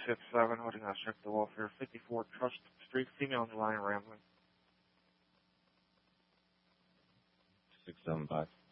667, holding out check the welfare, 54 Trust Street, female on the line, rambling. 675.